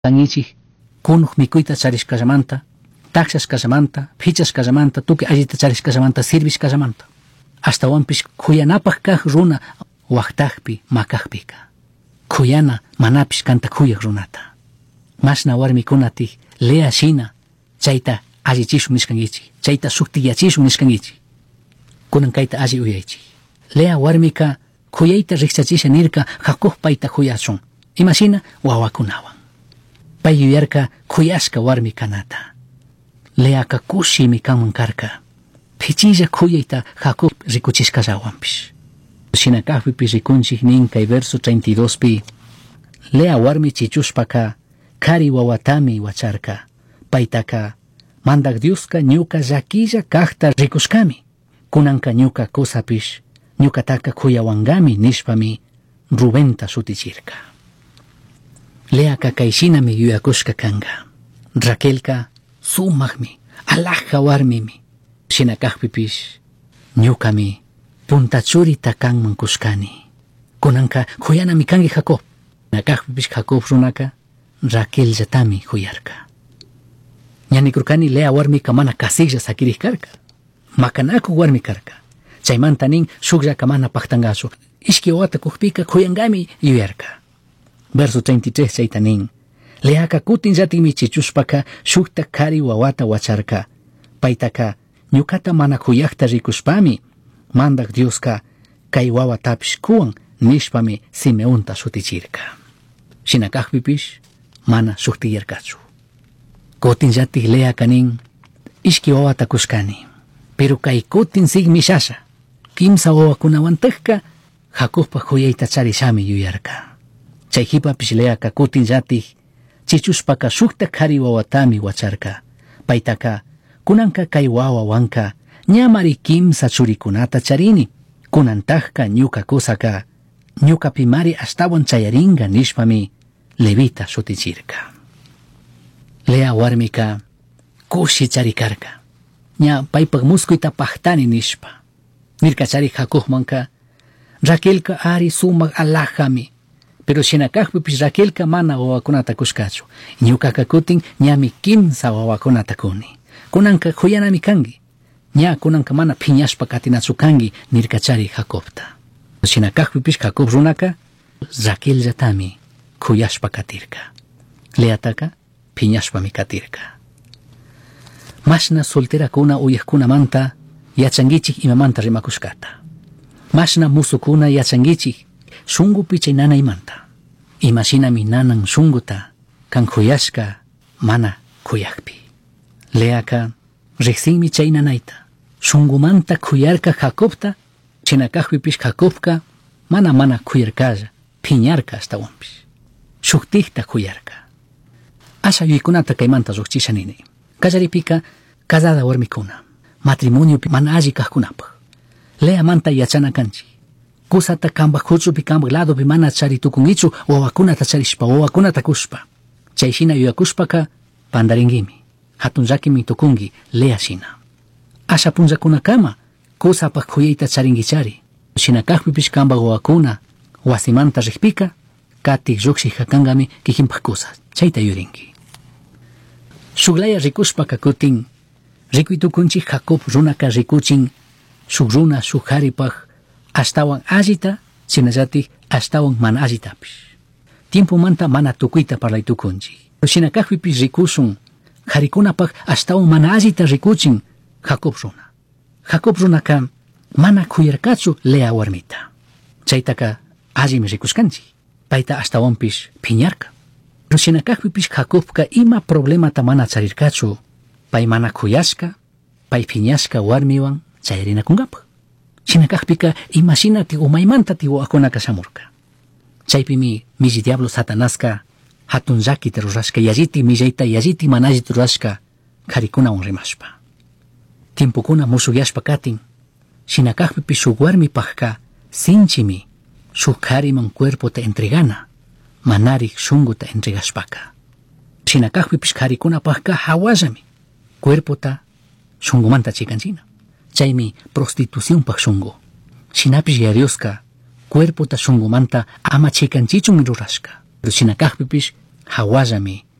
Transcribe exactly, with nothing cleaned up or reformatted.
Tangichi, kunuq mikuyta charishkallamanta, taksashkallamanta, phichashkallamanta, tukuy allita charishkallamanta, sirvishkallamanta. Ashtawanpish kuyanapaq kaq runa waqtaqpi makaqpika. Kuyana manapish kanta kuyaq runata. Mashna warmikunati lea shina chayta allichishun nishkankichik, chayta suktiyachishun nishkankichik. Kunan kayta alli uyaychik. Lea warmika kuyayta rikchachisha nirka hakuq payta kuyachun. Imashina wawakunawan. Pay yuyarka kuyashka warmi kanata. Leaka kushimi kanman karka. Pichilla kuyayta hakuq rikuchishkallawanpish. Shinakaqpipi rikunchik nin kay verso treinta y dos pi. Lea warmi chichushpaka kari wawatami wacharka. Paytaka mandak Dioska ñuka llakilla kaqta rikushkami. Kunanka ñuka kusapish ñukataka kuyawangami nishpami Rubenta sutichirka. Leaka kayshinami yuyakushka kanga. Raquelka sumaqmi, alaqqa warmimi. Shinakaqpipish ñukami puntachurita kanman kushkani. Kunanka huyanami kangi Jacob. Nakaqpipish Jacob runaka Raquellatami huyarka. Ñanikurkani Lea warmika mana kasilla sakiriq karka. Makanakuq warmi karka. Chaymanta nin shukllaka mana paqtangachu. Ishki wawata kuqpika kuyangami yuyarka. Verso treinta y tres chayta nin. Leaka kutinllatimi chichushpaka shukta kari wawata wacharka. Paytaka ñukata mana kuyaqta rikushpami mandak Dioska kay wawatapish kuwan nishpami Simeonta sutichirka. Shinakaqpipish mana suktiyarkachu. Kutinllati Leaka nin ishki wawata kushkani. Pero kay kutin sigmishasha. Kimsa wawakunawantajka Jacobpa huyayta charishami yuyarka. Chayhipapish Leaka kutinllati chichushpaka shukta kari wawatami wacharka. Paytaka kunanka kay wawawanka ñamari kimsa churikunata charini. Kunantajka ñuka kusaka ñukapi mari ashtawan chayaringa nishpami Levita sutichirka. Lea warmika kushi charikarka. Ña paypaq muskuyta paqtani nishpa. Nirkachari Jacobmanka Raquelka ari sumaq alajami. Pero shinakaqpipish Raquelka mana wawakunata kushkachu. Ñukaka kutin ñami kimsa wawakunata kuni. Kunanka huyanami kangi. Ña kunanka mana phiñashpa katinachu kangi nirkachari Jacobta. Shinakaqpipish Jacob runaka Raquellatami kuyashpa katirka. Leataka phiñashpami katirka. Mashna solterakuna uyaqkunamanta yachangichik imamanta rimakushkata. Mashna musukuna yachangichik shungupi chay nanaymanta. Imashinami nanan shunguta kan kuyashka mana kuyakpi. Leaka riqsinmi chay nanayta. Shungumanta kuyarka Jacobta, chinakaqpipish Jacobka mana mana kuyarkalla, phiñarka ashtawanpish. Shuktikta kuyarka. Asha yuykunata kaymanta ruqchisha nini. Kallaripika casada warmikuna, matrimonio mana alli kaqkunapaq. Lea manta yachana kanchi. Kusata kambaq huchupi kambaq ladopi mana charitukungichu wawakunata charishpa, wawakunata kushpa. Chayshina yuyakushpaka pandaringimi. Hatun llakimi tukungi Lea shina. Asha punllakunakama kusapaq huyayta charingichari. Shinakaqpipish kambaq wawakuna wasimanta riqpika katik lluqshiq kangami kikinpaq kusa. Chayta yurinki. Shuklaya rikushpaka kutin rikuytukunchik Jacob runaka rikuchin shuk runa shuk haripaq ashtawan allita sinallatik ashtawan mana allitapish. Tiempumanta mana tukuyta parlaytukunchik. Shinakaqpipish rikushun harikunapaq ashtawan mana allita rikuchin Jacob runa. Jacob runaka mana kuyarkachu Lea warmita. Chaytaka allimi rikushkanchik. Payta ashtawanpish phiñarka. Shinakaqpipish Jacobka ima problemata mana charirkachu. Pay mana kuyashka, pay phiñashka warmiwan chayarinakunkapaq. Shinakaqpika imashinati umaymanta tiwakunaka shamurka. Chaypimi milli diablo Satanaska hatun llakita rurashka yalliti millayta yalliti mana allita rurashka qarikunawan rimashpa. Tiempukuna musukyashpa katin, shinakaqpipish shuk warmipaqqa sinchimi shuk qhariman cuerpota entregana. Manarik shunguta entregashpaka. Shinakaqpipish qharikunapaqqa hawallami. Cuerpota shungumanta chikanchina. Chaymi prostitucionpaq shungu. Shinapish ya Dioska cuerpota shungumanta ama chikanchichunmi rurashka. Pero shinakaqpipish hawallami